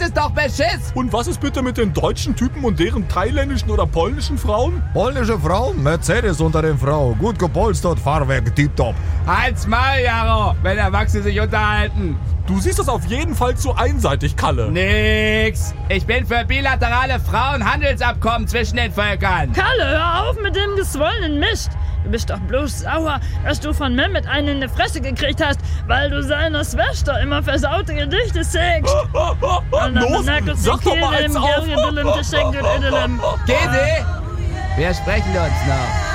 ist doch Beschiss. Und was ist bitte mit den deutschen Typen und deren thailändischen oder polnischen Frauen? Polnische Frauen, Mercedes unter den Frauen. Gut gepolstert, Fahrwerk, tipptopp. Halt's Maul, Jaro, wenn Erwachsene sich unterhalten. Du siehst das auf jeden Fall zu einseitig, Kalle. Nix. Ich bin für bilaterale Frauenhandelsabkommen zwischen den Völkern. Kalle, hör auf mit dem geschwollenen Mist. Du bist doch bloß sauer, dass du von Mehmet einen in die Fresse gekriegt hast, weil du seiner Schwester immer versaute Gedichte sagst. Los, sag doch mal eins auf. Gesi, wir sprechen uns noch.